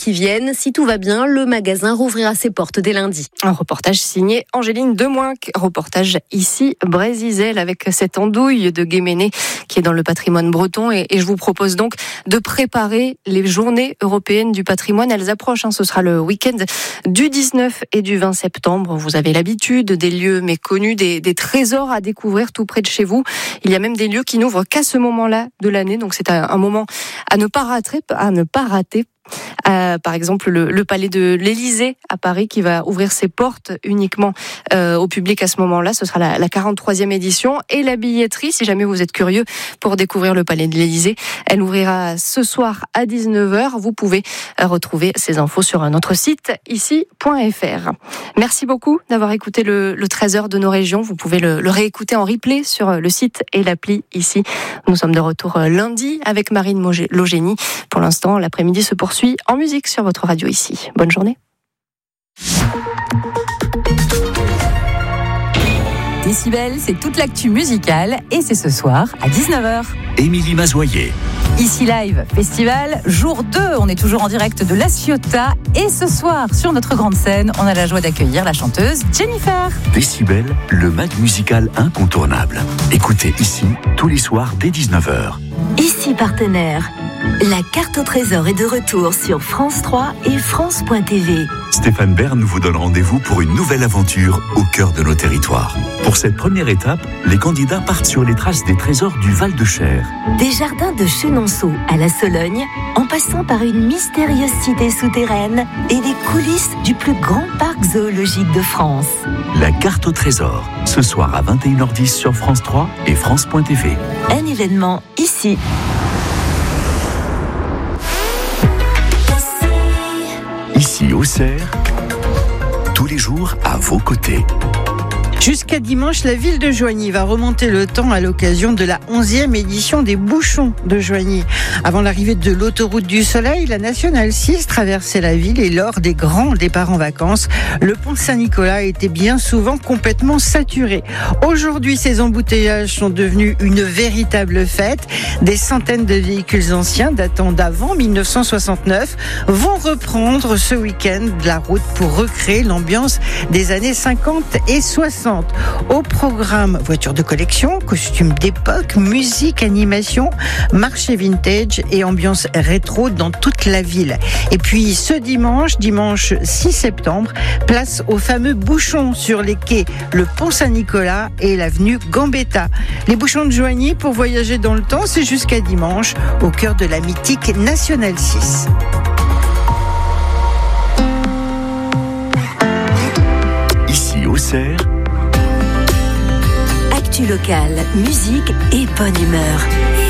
qui viennent. Si tout va bien, le magasin rouvrira ses portes dès lundi. Un reportage signé Angéline Demoinck. Reportage ici, Brézizel, avec cette andouille de Guéméné qui est dans le patrimoine breton. Et je vous propose donc de préparer les journées européennes du patrimoine. Elles approchent, ce sera le week-end du 19 et du 20 septembre. Vous avez l'habitude des lieux méconnus, des trésors à découvrir tout près de chez vous. Il y a même des lieux qui n'ouvrent qu'à ce moment-là de l'année. Donc c'est un moment à ne pas rater. Par exemple, le palais de l'Élysée à Paris qui va ouvrir ses portes uniquement au public à ce moment-là. Ce sera la 43e édition. Et la billetterie, si jamais vous êtes curieux pour découvrir le palais de l'Élysée, elle ouvrira ce soir à 19h. Vous pouvez retrouver ces infos sur notre site ici.fr. Merci beaucoup d'avoir écouté le Trésor de nos régions. Vous pouvez le réécouter en replay sur le site et l'appli ici. Nous sommes de retour lundi avec Marine Logénie. Pour l'instant, l'après-midi se poursuit en musique sur votre radio ici. Bonne journée. Décibel, c'est toute l'actu musicale et c'est ce soir à 19h. Émilie Mazoyer. Ici Live Festival, jour 2, on est toujours en direct de La Ciotat et ce soir, sur notre grande scène, on a la joie d'accueillir la chanteuse Jennifer. Décibel, le mag musical incontournable. Écoutez ici, tous les soirs dès 19h. Ici partenaire. La carte au trésor est de retour sur France 3 et France.tv. Stéphane Bern vous donne rendez-vous pour une nouvelle aventure au cœur de nos territoires. Pour cette première étape, les candidats partent sur les traces des trésors du Val-de-Cher. Des jardins de Chenonceau à la Sologne, en passant par une mystérieuse cité souterraine et les coulisses du plus grand parc zoologique de France. La carte au trésor, ce soir à 21h10 sur France 3 et France.tv. Un événement ici. Ici au Cerf, tous les jours à vos côtés. Jusqu'à dimanche, la ville de Joigny va remonter le temps à l'occasion de la 11e édition des Bouchons de Joigny. Avant l'arrivée de l'autoroute du Soleil, la Nationale 6 traversait la ville et lors des grands départs en vacances, le pont Saint-Nicolas était bien souvent complètement saturé. Aujourd'hui, ces embouteillages sont devenus une véritable fête. Des centaines de véhicules anciens datant d'avant 1969 vont reprendre ce week-end la route pour recréer l'ambiance des années 50 et 60. Au programme voitures de collection, costumes d'époque, musique, animation, marché vintage et ambiance rétro dans toute la ville. Et puis ce dimanche 6 septembre, place aux fameux bouchons sur les quais, le pont Saint-Nicolas et l'avenue Gambetta. Les bouchons de Joigny pour voyager dans le temps, c'est jusqu'à dimanche, au cœur de la mythique Nationale 6. Ici au Cerf, Actu locale, musique et bonne humeur.